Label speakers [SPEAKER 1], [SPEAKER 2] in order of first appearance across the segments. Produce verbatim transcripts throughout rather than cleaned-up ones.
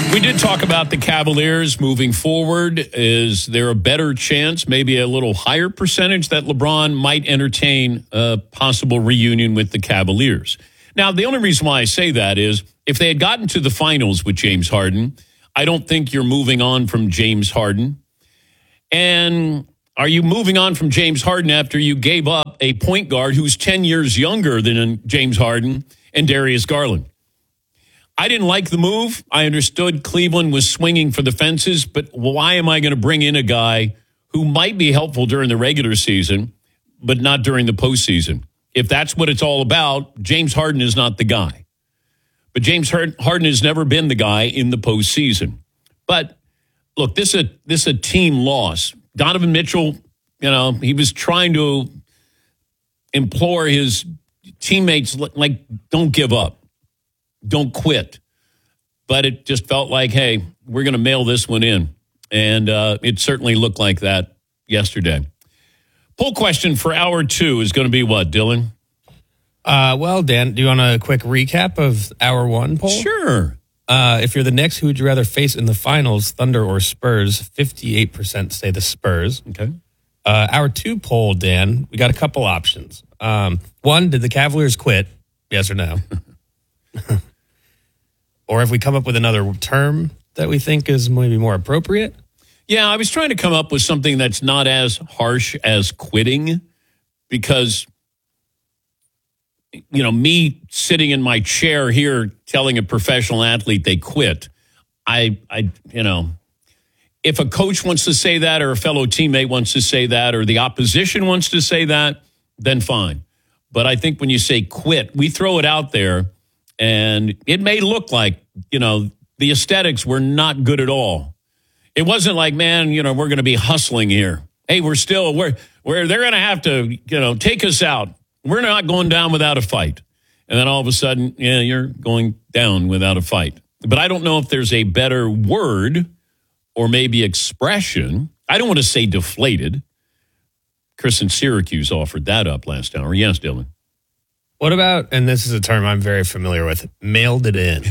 [SPEAKER 1] We did talk about the Cavaliers moving forward. Is there a better chance, maybe a little higher percentage, that LeBron might entertain a possible reunion with the Cavaliers? Now, the only reason why I say that is if they had gotten to the finals with James Harden, I don't think you're moving on from James Harden. And are you moving on from James Harden after you gave up a point guard who's ten years younger than James Harden and Darius Garland? I didn't like the move. I understood Cleveland was swinging for the fences, but why am I going to bring in a guy who might be helpful during the regular season, but not during the postseason? If that's what it's all about, James Harden is not the guy. But James Harden has never been the guy in the postseason. But look, this is a, this is a team loss. Donovan Mitchell, you know, he was trying to implore his teammates, like, don't give up. Don't quit. But it just felt like, hey, we're going to mail this one in. And uh, it certainly looked like that yesterday. Poll question for hour two is going to be what, Dylan?
[SPEAKER 2] Uh, well, Dan, do you want a quick recap of hour one poll?
[SPEAKER 1] Sure.
[SPEAKER 2] Uh, if you're the Knicks, who would you rather face in the finals, Thunder or Spurs? fifty-eight percent say the Spurs.
[SPEAKER 1] Okay.
[SPEAKER 2] Uh, hour two poll, Dan, we got a couple options. Um, one, did the Cavaliers quit? Yes or no? Or if we come up with another term that we think is maybe more appropriate?
[SPEAKER 1] Yeah, I was trying to come up with something that's not as harsh as quitting, because, you know, me sitting in my chair here telling a professional athlete they quit, I, I, you know, if a coach wants to say that or a fellow teammate wants to say that or the opposition wants to say that, then fine. But I think when you say quit, we throw it out there. And it may look like, you know, the aesthetics were not good at all. It wasn't like, man, you know, we're going to be hustling here. Hey, we're still, we're, we're they're going to have to, you know, take us out. We're not going down without a fight. And then all of a sudden, yeah, you're going down without a fight. But I don't know if there's a better word or maybe expression. I don't want to say deflated. Chris in Syracuse offered that up last hour. Yes, Dylan.
[SPEAKER 2] What about, and this is a term I'm very familiar with, mailed it in.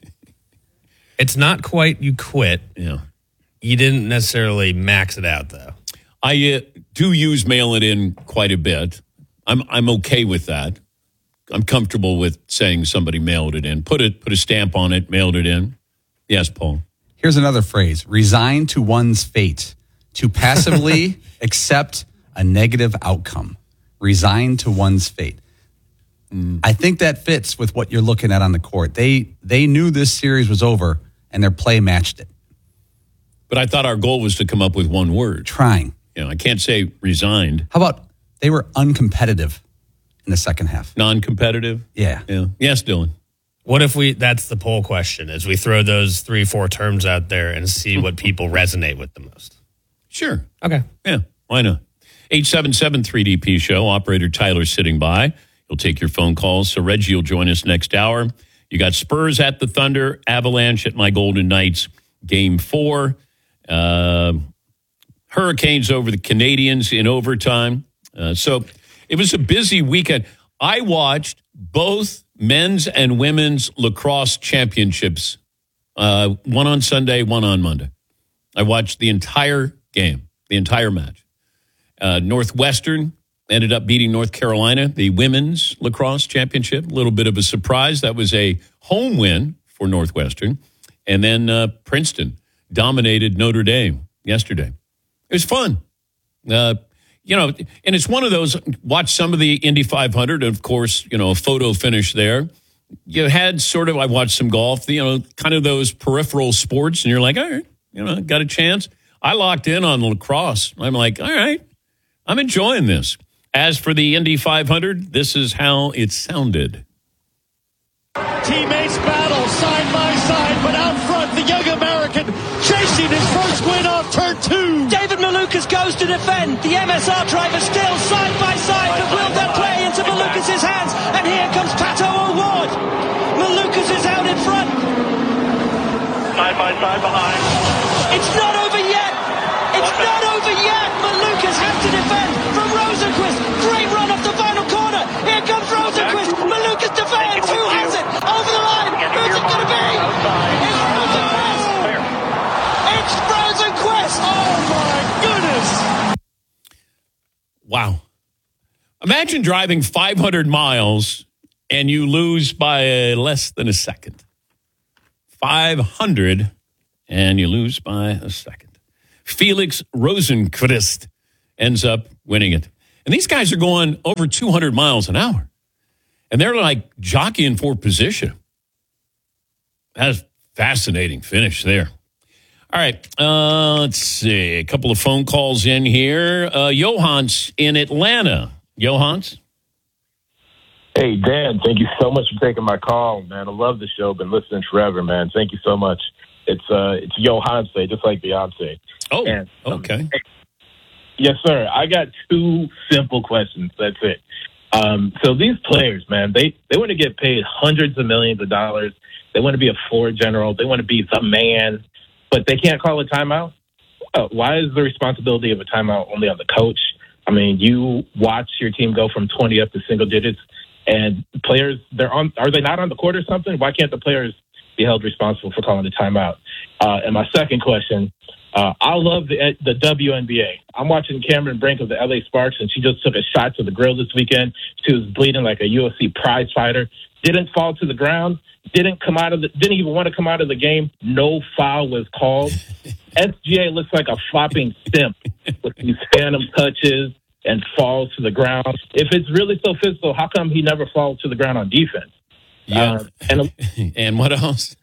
[SPEAKER 2] It's not quite you quit.
[SPEAKER 1] Yeah.
[SPEAKER 2] You didn't necessarily max it out, though.
[SPEAKER 1] I uh, do use mail it in quite a bit. I'm I'm okay with that. I'm comfortable with saying somebody mailed it in. Put a, put a stamp on it, mailed it in. Yes, Paul.
[SPEAKER 3] Here's another phrase. Resign to one's fate. To passively accept a negative outcome. Resign to one's fate. I think that fits with what you're looking at on the court. They they knew this series was over, and their play matched it.
[SPEAKER 1] But I thought our goal was to come up with one word.
[SPEAKER 3] Trying.
[SPEAKER 1] You know, I can't say resigned.
[SPEAKER 3] How about they were uncompetitive in the second half?
[SPEAKER 1] Non-competitive?
[SPEAKER 3] Yeah.
[SPEAKER 1] Yeah. Yes, Dylan.
[SPEAKER 2] What if we, that's the poll question, is we throw those three, four terms out there and see what people resonate with the most?
[SPEAKER 1] Sure.
[SPEAKER 2] Okay.
[SPEAKER 1] Yeah, why not? eight seven seven three D P show. Operator Tyler sitting by. He'll take your phone calls. So Reggie will join us next hour. You got Spurs at the Thunder, Avalanche at my Golden Knights, game four. Uh, Hurricanes over the Canadians in overtime. Uh, so it was a busy weekend. I watched both men's and women's lacrosse championships, uh, one on Sunday, one on Monday. I watched the entire game, the entire match. Uh, Northwestern ended up beating North Carolina, the women's lacrosse championship. A little bit of a surprise. That was a home win for Northwestern. And then uh, Princeton dominated Notre Dame yesterday. It was fun. Uh, you know, and it's one of those, watch some of the Indy five hundred, of course, you know, a photo finish there. You had sort of, I watched some golf, you know, kind of those peripheral sports, and you're like, all right, you know, got a chance. I locked in on lacrosse. I'm like, all right, I'm enjoying this. As for the Indy five hundred, this is how it sounded.
[SPEAKER 4] Teammates battle side by side, but out front, the young American chasing his first win off turn two.
[SPEAKER 5] David Malukas goes to defend. The M S R driver still side by side, but will that play into Malukas' hands? And here comes Pato O'Ward. Malukas is out in front.
[SPEAKER 4] Side by side behind.
[SPEAKER 5] It's not over yet. It's not over yet. Malukas has to defend from Rosenquist. Great run off the final corner. Here comes Rosenquist. Malukas defends. Who has it? Over the line. Who's it going to be? It's Rosenquist.
[SPEAKER 1] Imagine driving five hundred miles and you lose by less than a second. five hundred and you lose by a second. Felix Rosenqvist ends up winning it. And these guys are going over two hundred miles an hour. And they're like jockeying for position. That's fascinating finish there. All right, uh, let's see. A couple of phone calls in here. Uh, Johans in Atlanta. Johans?
[SPEAKER 6] Hey, Dan, thank you so much for taking my call, man. I love the show. Been listening forever, man. Thank you so much. It's uh, it's Johanse, just like Beyonce.
[SPEAKER 1] Oh,
[SPEAKER 6] and, um,
[SPEAKER 1] okay.
[SPEAKER 6] Yes, sir. I got two simple questions. That's it. Um, so these players, man, they, they want to get paid hundreds of millions of dollars. They want to be a floor general. They want to be the man, but they can't call a timeout. Uh, why is the responsibility of a timeout only on the coach? I mean, you watch your team go from twenty up to single digits, and players, they're on. Are they not on the court or something? Why can't the players be held responsible for calling the timeout? Uh, and my second question, uh, I love the the W N B A. I'm watching Cameron Brink of the L A Sparks, and she just took a shot to the grill this weekend. She was bleeding like a U F C prize fighter. Didn't fall to the ground. Didn't come out of the. Didn't even want to come out of the game. No foul was called. S G A looks like a flopping simp with these phantom touches and falls to the ground. If it's really so physical, how come he never falls to the ground on defense?
[SPEAKER 1] Yeah.
[SPEAKER 6] Uh, and,
[SPEAKER 1] and what else?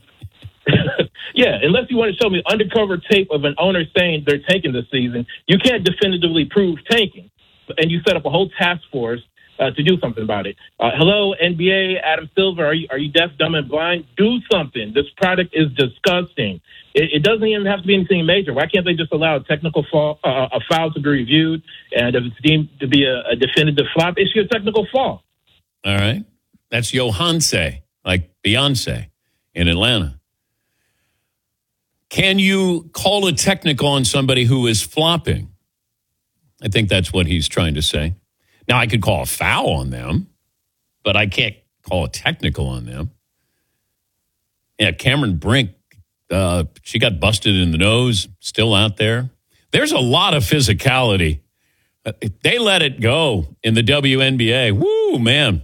[SPEAKER 6] Yeah, unless you want to show me undercover tape of an owner saying they're tanking this season, you can't definitively prove tanking. And you set up a whole task force uh, to do something about it. Uh, hello, N B A, Adam Silver, are you are you deaf, dumb, and blind? Do something. This product is disgusting. It, it doesn't even have to be anything major. Why can't they just allow a technical fall, uh, a foul to be reviewed, and if it's deemed to be a, a definitive flop, issue a technical fall?
[SPEAKER 1] All right. That's Johanse, like Beyonce in Atlanta. Can you call a technical on somebody who is flopping? I think that's what he's trying to say. Now, I could call a foul on them, but I can't call a technical on them. Yeah, Cameron Brink, uh, she got busted in the nose, still out there. There's a lot of physicality. Uh, they let it go in the W N B A. Woo, man.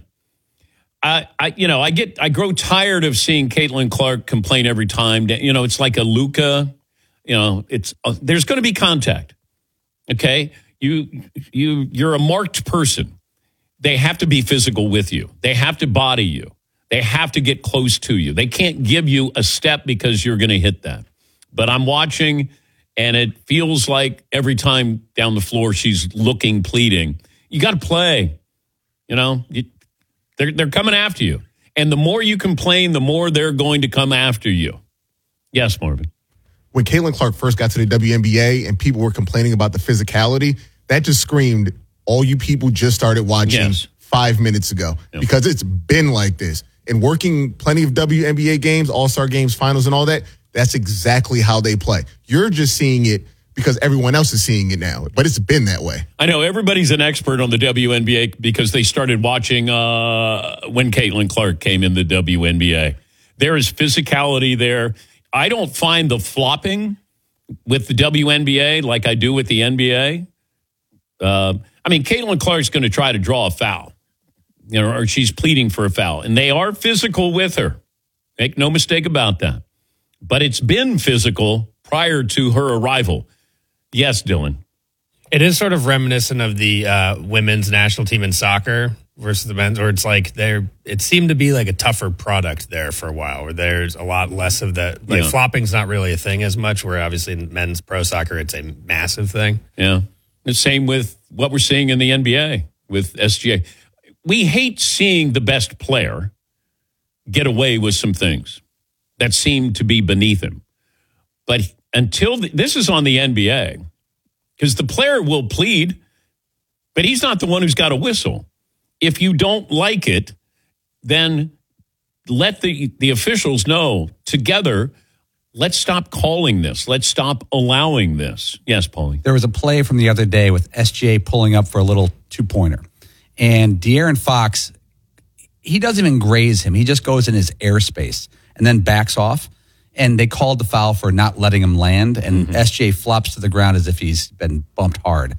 [SPEAKER 1] I, I, you know, I get, I grow tired of seeing Caitlin Clark complain every time. You know, it's like a Luka. You know, it's uh, there's going to be contact. Okay, you, you, you're a marked person. They have to be physical with you. They have to body you. They have to get close to you. They can't give you a step because you're going to hit that. But I'm watching, and it feels like every time down the floor she's looking, pleading. You got to play. You know. You, They're, they're coming after you. And the more you complain, the more they're going to come after you. Yes, Marvin.
[SPEAKER 7] When Caitlin Clark first got to the W N B A and people were complaining about the physicality, that just screamed, all you people just started watching
[SPEAKER 1] yes.
[SPEAKER 7] five minutes ago. Yep. Because it's been like this. And working plenty of W N B A games, All-Star games, finals, and all that, that's exactly how they play. You're just seeing it because everyone else is seeing it now. But it's been that way.
[SPEAKER 1] I know everybody's an expert on the W N B A because they started watching uh, when Caitlin Clark came in the W N B A. There is physicality there. I don't find the flopping with the W N B A like I do with the N B A. Uh, I mean, Caitlin Clark's going to try to draw a foul, you know, or she's pleading for a foul. And they are physical with her. Make no mistake about that. But it's been physical prior to her arrival. Yes, Dylan.
[SPEAKER 2] It is sort of reminiscent of the uh, women's national team in soccer versus the men's, where it's like they're. It seemed to be like a tougher product there for a while, where there's a lot less of that. Like yeah. flopping's not really a thing as much. Where obviously in men's pro soccer, it's a massive thing.
[SPEAKER 1] Yeah, the same with what we're seeing in the N B A with S G A. We hate seeing the best player get away with some things that seem to be beneath him, but. Until the, this is on the N B A, because the player will plead, but he's not the one who's got a whistle. If you don't like it, then let the, the officials know together, let's stop calling this. Let's stop allowing this. Yes, Paulie.
[SPEAKER 3] There was a play from the other day with S G A pulling up for a little two-pointer. And De'Aaron Fox, he doesn't even graze him. He just goes in his airspace and then backs off. And they called the foul for not letting him land, and mm-hmm. S J flops to the ground as if he's been bumped hard.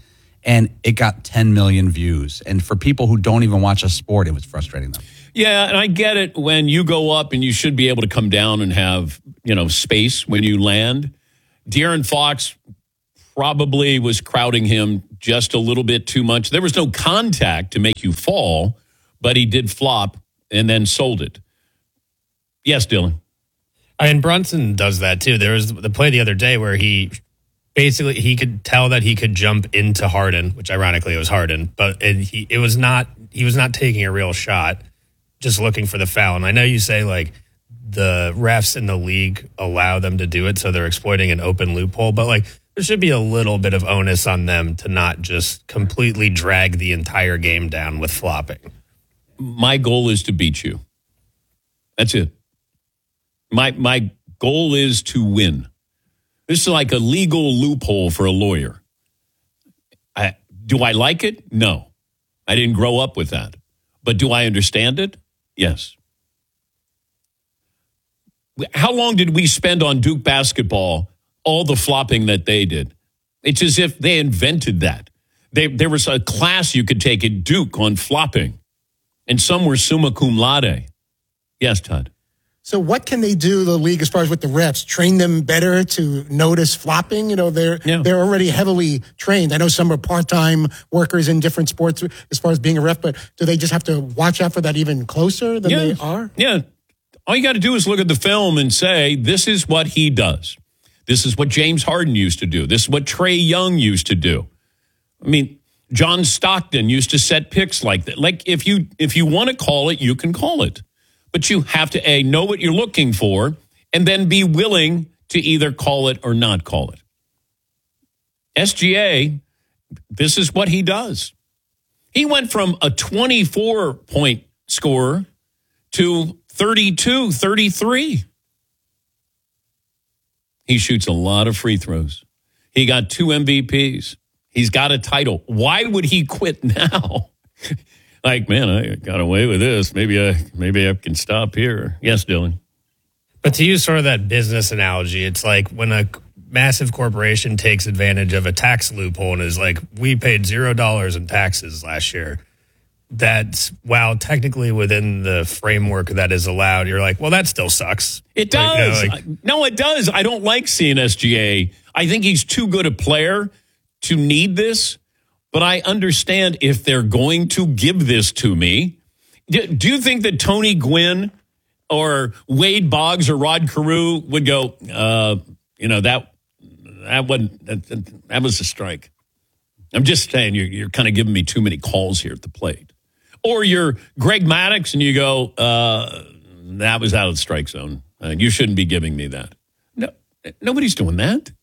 [SPEAKER 3] and it got ten million views. And for people who don't even watch a sport, it was frustrating them.
[SPEAKER 1] Yeah, and I get it when you go up and you should be able to come down and have, you know, space when you land. De'Aaron Fox probably was crowding him just a little bit too much. There was no contact to make you fall, but he did flop and then sold it. Yes, Dylan.
[SPEAKER 2] I mean, Brunson does that too. There was the play the other day where he basically he could tell that he could jump into Harden, which ironically it was Harden, but it, he it was not he was not taking a real shot, just looking for the foul. And I know you say like the refs in the league allow them to do it, so they're exploiting an open loophole, but like there should be a little bit of onus on them to not just completely drag the entire game down with flopping.
[SPEAKER 1] My goal is to beat you. That's it. My my goal is to win. This is like a legal loophole for a lawyer. I, do I like it? No. I didn't grow up with that. But do I understand it? Yes. How long did we spend on Duke basketball, all the flopping that they did? It's as if they invented that. They, there was a class you could take at Duke on flopping, and some were summa cum laude. Yes, Todd.
[SPEAKER 8] So what can they do, the league, as far as with the refs? Train them better to notice flopping? You know, they're yeah. they're already heavily trained. I know some are part-time workers in different sports as far as being a ref, but do they just have to watch out for that even closer than
[SPEAKER 1] yeah.
[SPEAKER 8] they are?
[SPEAKER 1] Yeah. All you got to do is look at the film and say, this is what he does. This is what James Harden used to do. This is what Trae Young used to do. I mean, John Stockton used to set picks like that. Like, if you if you want to call it, you can call it. But you have to, A, know what you're looking for, and then be willing to either call it or not call it. S G A, this is what he does. He went from a twenty-four point scorer to thirty-two, thirty-three. He shoots a lot of free throws. He got two M V Ps. He's got a title. Why would he quit now? Like, man, I got away with this. Maybe I maybe I can stop here. Yes, Dylan.
[SPEAKER 2] But to use sort of that business analogy, it's like when a massive corporation takes advantage of a tax loophole and is like, we paid zero dollars in taxes last year. That's, while technically within the framework that is allowed, you're like, well, that still sucks.
[SPEAKER 1] It does.
[SPEAKER 2] Like, you know, like,
[SPEAKER 1] no, it does. I don't like seeing S G A. I think he's too good a player to need this. But I understand if they're going to give this to me. Do you think that Tony Gwynn or Wade Boggs or Rod Carew would go, uh, you know, that that wasn't that, that was a strike? I'm just saying you're, you're kind of giving me too many calls here at the plate. Or you're Greg Maddux and you go, uh, that was out of the strike zone. Uh, you shouldn't be giving me that. No, nobody's doing that.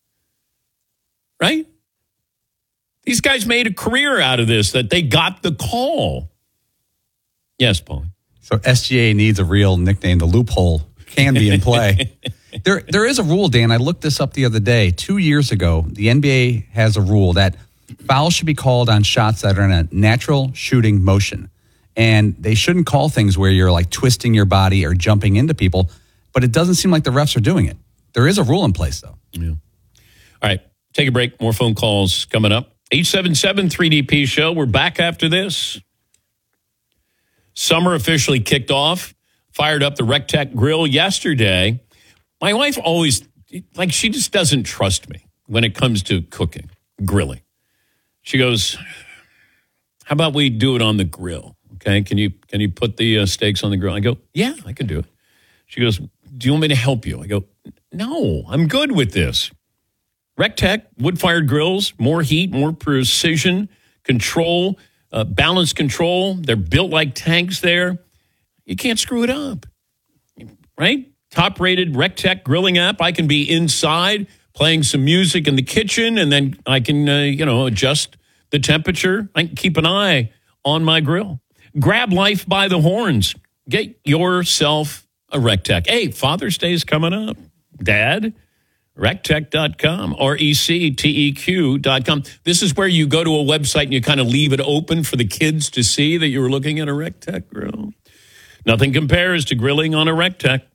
[SPEAKER 1] Right? These guys made a career out of this, that they got the call. Yes, Paul.
[SPEAKER 3] So S G A needs a real nickname. The loophole can be in play. there, There is a rule, Dan. I looked this up the other day. Two years ago, the N B A has a rule that fouls should be called on shots that are in a natural shooting motion. And they shouldn't call things where you're like twisting your body or jumping into people. But it doesn't seem like the refs are doing it. There is a rule in place, though.
[SPEAKER 1] Yeah. All right. Take a break. More phone calls coming up. eight seven seven three D P show. We're back after this. Summer officially kicked off. Fired up the RecTech grill yesterday. My wife always, like, she just doesn't trust me when it comes to cooking, grilling. She goes, how about we do it on the grill? Okay, can you can you put the uh, steaks on the grill? I go, yeah, I can do it. She goes, do you want me to help you? I go, no, I'm good with this. RecTech, wood-fired grills, more heat, more precision, control, uh, balance control. They're built like tanks there. You can't screw it up, right? Top-rated RecTech grilling app. I can be inside playing some music in the kitchen, and then I can, uh, you know, adjust the temperature. I can keep an eye on my grill. Grab life by the horns. Get yourself a RecTech. Hey, Father's Day is coming up. Dad, rectech dot com, R E C T E Q dot com. This is where you go to a website and you kind of leave it open for the kids to see that you were looking at a RecTech grill. Nothing compares to grilling on a RecTech.